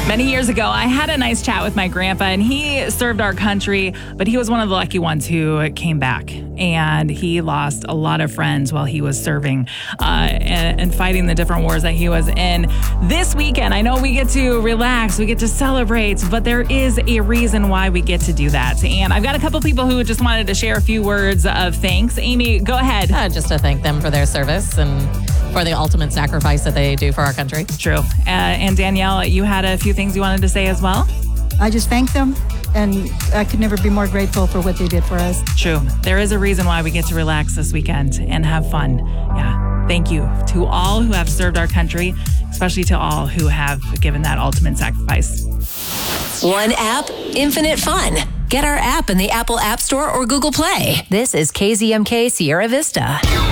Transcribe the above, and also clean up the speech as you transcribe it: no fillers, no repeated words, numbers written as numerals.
Many years ago, I had a nice chat with my grandpa, and he served our country, but he was one of the lucky ones who came back. And he lost a lot of friends while he was serving and fighting the different wars that he was in. This weekend, I know we get to relax, we get to celebrate, but there is a reason why we get to do that. And I've got a couple people who just wanted to share a few words of thanks. Amy, go ahead. Just to thank them for their service and for the ultimate sacrifice that they do for our country. True. And Danielle, you had a few things you wanted to say as well? I just thank them, and I could never be more grateful for what they did for us. True. There is a reason why we get to relax this weekend and have fun. Yeah. Thank you to all who have served our country, especially to all who have given that ultimate sacrifice. One app, infinite fun. Get our app in the Apple App Store or Google Play. This is KZMK Sierra Vista.